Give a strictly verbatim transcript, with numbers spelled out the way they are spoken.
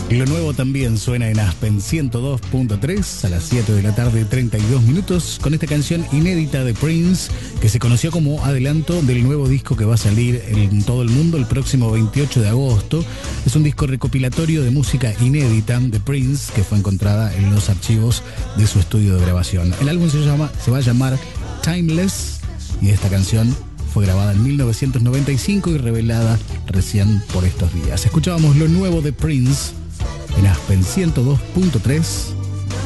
Lo nuevo también suena en Aspen ciento dos punto tres a las siete de la tarde, treinta y dos minutos, con esta canción inédita de Prince, que se conoció como adelanto del nuevo disco que va a salir en todo el mundo el próximo veintiocho de agosto. Es un disco recopilatorio de música inédita de Prince que fue encontrada en los archivos de su estudio de grabación. El álbum se llama, se va a llamar Timeless, y esta canción fue grabada en mil novecientos noventa y cinco y revelada recién por estos días. Escuchábamos lo nuevo de Prince en Aspen ciento dos punto tres.